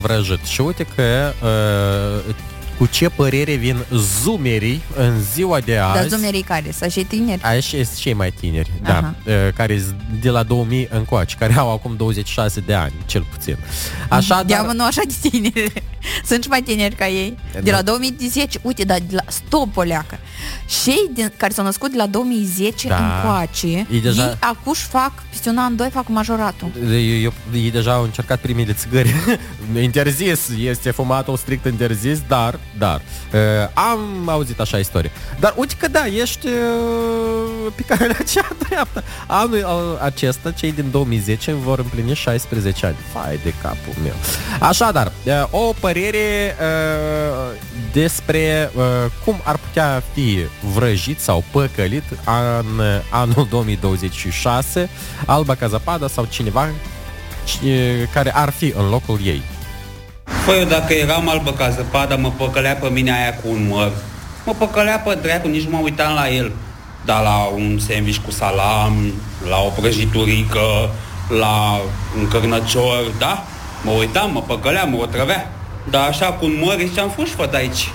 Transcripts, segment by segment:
vrăjit. Și uite că cu ce părere vin zoomerii în ziua de azi. Dar zoomerii care? Să și tineri? Aici sunt cei mai tineri, da, care de la 2000 încoace, care au acum 26 de ani, cel puțin. Așa, dar... nu așa de tineri. Sunt și mai tineri ca ei. De la 2010, uite, dar de la stop o leacă. Cei care s-au născut de la 2010 încoace, ei acum fac, peste un an, doi, fac majoratul. Ei deja au încercat primele țigări. Interzis, este fumatul strict interzis, dar am auzit așa istorie. Dar uite că da, ești pe calea cea dreaptă. Anul acesta, cei din 2010 vor împlini 16 ani. Fai de capul meu. Așadar, o părere despre cum ar putea fi vrăjit sau păcălit în anul 2026 Alba Ca Zăpada sau cineva care ar fi în locul ei. Păi eu dacă eram Albă Ca Zăpada, mă păcălea pe mine aia cu un măr. Mă păcălea pe dracu, nici nu mă uitam la el. Dar la un sandwich cu salam, la o prăjiturică, la un cărnăcior, da? Mă uitam, mă păcălea, mă otrăvea. Dar așa cu un măr, ziceam, fuși-fă de aici.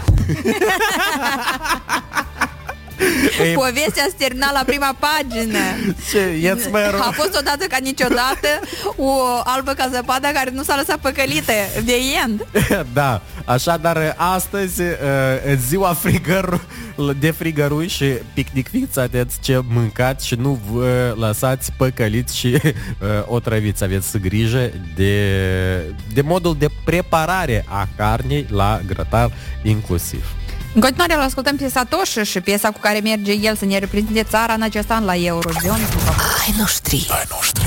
Povestea se termina la prima pagină. A fost odată ca niciodată o Albă Ca Zăpada care nu s-a lăsat păcălită. De end. Da, așadar astăzi în ziua de frigărui și picnic, aveți ce mâncați și nu vă lăsați păcăliți și otrăviți. Aveți grijă de modul de preparare a carnei la grătar inclusiv. În continuare îl ascultăm pe Satoshi și piesa cu care merge el să ne reprezinte țara în acest an la Eurovision. Ai noștri.